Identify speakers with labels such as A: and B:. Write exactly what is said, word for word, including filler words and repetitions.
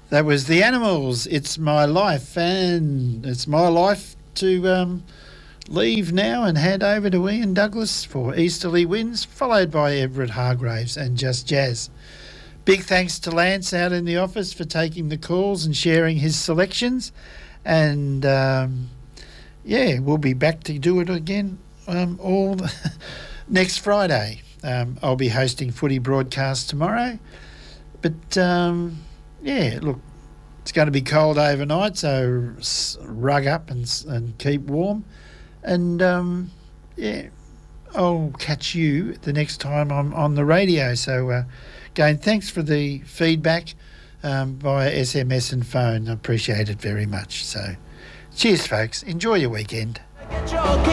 A: That was The Animals. It's my life, and it's my life to um, leave now and hand over to Ian Douglas for Easterly Winds, followed by Everett Hargraves and Just Jazz. Big thanks to Lance out in the office for taking the calls and sharing his selections. And, um, yeah, we'll be back to do it again um, all next Friday. Um, I'll be hosting footy broadcast tomorrow. But, um, yeah, look, it's going to be cold overnight, so rug up and, and keep warm. And, um, yeah, I'll catch you the next time I'm on the radio. So, uh, again, thanks for the feedback um, via S M S and phone. I appreciate it very much. So, cheers, folks. Enjoy your weekend.